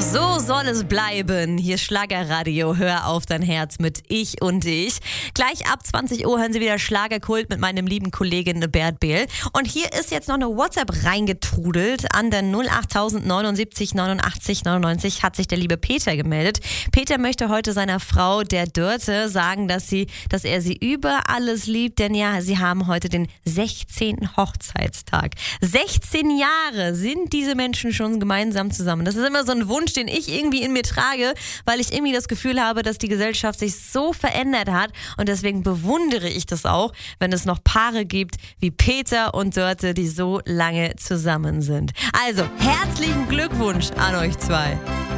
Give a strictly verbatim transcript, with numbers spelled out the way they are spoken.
So soll es bleiben. Hier Schlagerradio, hör auf dein Herz mit Ich und Ich. Gleich ab zwanzig Uhr hören Sie wieder Schlagerkult mit meinem lieben Kollegen Bert Behl. Und hier ist jetzt noch eine WhatsApp reingetrudelt. An der null acht neunundsiebzig neunundachtzig neunundneunzig hat sich der liebe Peter gemeldet. Peter möchte heute seiner Frau, der Dörte, sagen, dass sie, dass er sie über alles liebt. Denn ja, sie haben heute den sechzehnten Hochzeitstag. sechzehn Jahre sind diese Menschen schon gemeinsam zusammen. Das ist immer so ein Wunsch, den ich irgendwie in mir trage, weil ich irgendwie das Gefühl habe, dass die Gesellschaft sich so verändert hat und deswegen bewundere ich das auch, wenn es noch Paare gibt wie Peter und Dörte, die so lange zusammen sind. Also, herzlichen Glückwunsch an euch zwei.